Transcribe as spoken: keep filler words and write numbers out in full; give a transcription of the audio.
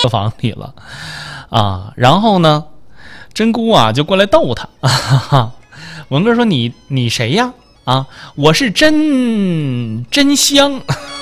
房里了啊。然后呢，真姑啊就过来逗他。啊、文哥说：“你你谁呀？啊，我是真真香。”